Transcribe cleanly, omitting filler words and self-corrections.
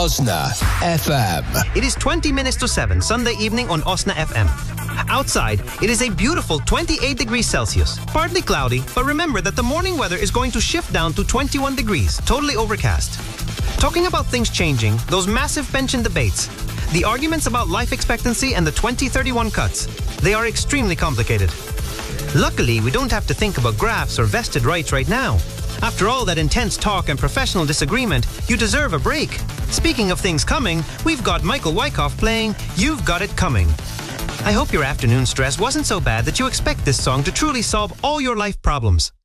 Osna FM. It is 20 minutes to 7 Sunday evening on Osna FM. Outside, it is a beautiful 28 degrees Celsius. Partly cloudy, but remember that the morning weather is going to shift down to 21 degrees, totally overcast. Talking about things changing, those massive pension debates, the arguments about life expectancy and the 2031 cuts, they are extremely complicated. Luckily, we don't have to think about graphs or vested rights right now. After all that intense talk and professional disagreement, you deserve a break. Speaking of things coming, we've got Michael Wyckoff playing You've Got It Coming. I hope your afternoon stress wasn't so bad that you expect this song to truly solve all your life problems.